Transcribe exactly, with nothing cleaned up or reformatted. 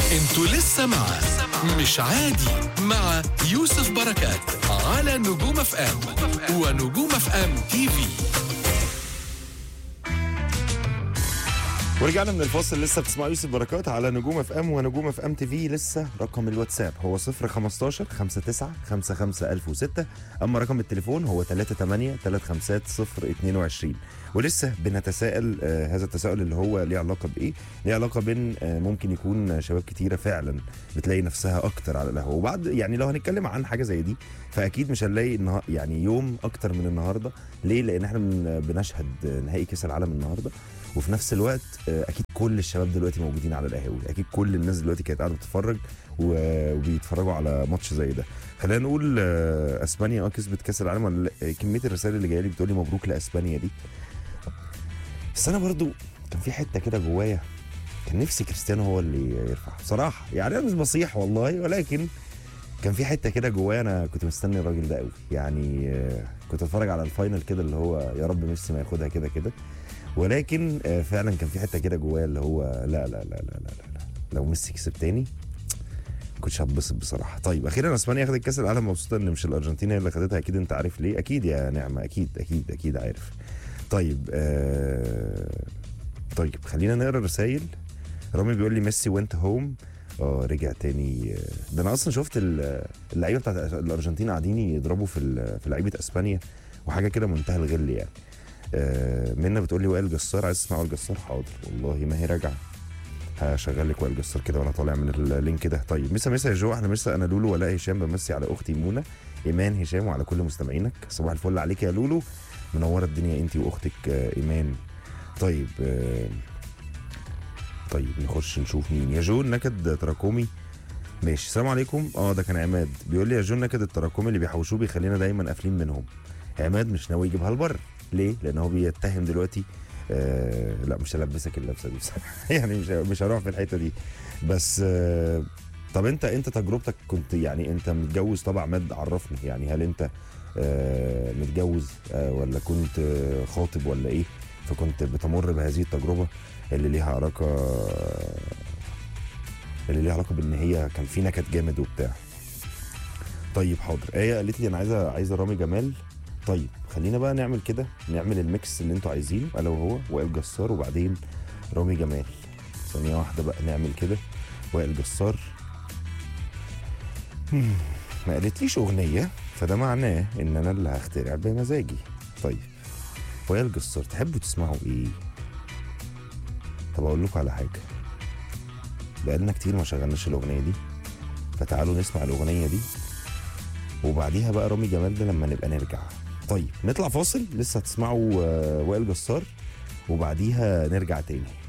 انتوا لسه مع مش عادي مع يوسف بركات على نجوم اف ام ونجوم اف ام تي في. ورجعنا من الفاصل، لسه بتسمع يوسف بركات على نجوم اف ام ونجوم اف ام تي في. لسه رقم الواتساب هو صفر خمستاشر خمسة تسعة خمسة خمسة ألف وستة، اما رقم التليفون هو تلاتة تمانية تلاتة خمسة صفر اتنين وعشرين. ولسه بنتساءل آه هذا التساؤل اللي هو ليه علاقه بايه؟ ليه علاقه بين آه ممكن يكون شباب كتيره فعلا بتلاقي نفسها اكتر على القهوه، وبعد يعني لو هنتكلم عن حاجه زي دي فاكيد مش هنلاقي النها... يعني يوم اكتر من النهارده. ليه؟ لان احنا من... بنشهد نهائي كاس العالم النهارده، وفي نفس الوقت اكيد كل الشباب دلوقتي موجودين على القهاوي، اكيد كل الناس دلوقتي كانت قاعده بتتفرج وبيتفرجوا على ماتش زي ده. خلينا نقول اسبانيا اه كسبت كاس العالم، ولا كميه الرسائل اللي جايه لي بتقول لي مبروك لاسبانيا دي. بس انا برضو كان في حته كده جوايا، كان نفسي كريستيانو هو اللي يرفع بصراحه. يعني انا مش بصيح والله، ولكن كان في حته كده جوايا انا كنت مستني الراجل ده قوي. يعني كنت اتفرج على الفاينل كده اللي هو يا رب ميسي ما ياخدها كده كده، ولكن فعلا كان في حته كده جوايا اللي هو لا لا لا لا لا, لا. لو ميسي كسب تاني كنتش هتبسط بصراحه. طيب اخيرا اسبانيا اخذت كاس العالم، مبسوطه ان مش الارجنتين هي اللي خدتها. اكيد انت عارف ليه، اكيد يا نعمه، اكيد اكيد اكيد عارف. طيب آه طيب خلينا نقرا الرسايل. رامي بيقول لي ميسي وينت هوم، اه رجع تاني. ده انا اصلا شفت اللعيبه بتاعت الارجنتين قاعدين يضربوا في في لعيبه اسبانيا وحاجه كده منتهى الغل يعني. آه منى بتقول لي وائل جسار، عايز تسمع وائل جسار؟ حاضر والله ما هي راجعه، هشغل لك وائل جسار كده وانا طالع من اللينك ده. طيب مسا مسا يا جو، احنا مسا انا لولو ولا هشام، بمسي على اختي منى ايمان هشام وعلى كل مستمعينك. صباح الفل عليك يا لولو، منوره الدنيا انت واختك آه ايمان. طيب آه طيب نخش نشوف مين. يا جو النكد تراكمي، ماشي السلام عليكم. اه ده كان عماد بيقول لي يا جو النكد التراكمي اللي بيحوشوه بيخلينا دايما قافلين منهم. عماد مش ناوي يجيبها لبر ليه؟ لان هو بيتهم دلوقتي آه لا مش هلبسك اللبسه دي بصراحه يعني مش مش هروح في الحته دي. بس آه طب انت انت تجربتك كنت يعني انت متجوز طبعا عماد، عرفني يعني هل انت آه متجوز آه ولا كنت آه خاطب ولا ايه؟ فكنت بتمر بهذه التجربه اللي ليها علاقه اللي ليها علاقه بان هي كان في نكد جامد وبتاع. طيب حاضر. ايه قالت لي انا عايزه عايزه رامي جمال. طيب خلينا بقى نعمل كده، نعمل الميكس اللي انتوا عايزينه انا وهو، وائل جسار وبعدين رامي جمال. ثانيه واحده بقى نعمل كده. وائل جسار ما قالتليش اغنيه، فده معناه ان انا اللي هخترع بمزاجي. طيب وائل جسار تحبوا تسمعوا ايه؟ طب اقول لكم على حاجه، بقالنا كتير ما شغلناش الاغنيه دي، فتعالوا نسمع الاغنيه دي وبعديها بقى رامي جمال ده لما نبقى نرجع. طيب نطلع فاصل، لسه هتسمعوا وائل جسار وبعديها نرجع تاني.